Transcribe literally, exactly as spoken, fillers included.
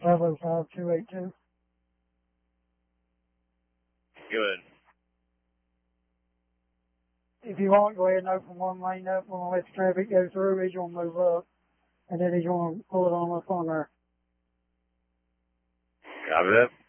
Bravo five two eight two. Good. If you want, go ahead and open one lane up. We're going to let the traffic go through. He's going to move up, and then he's going to pull it on up on there. Copy that.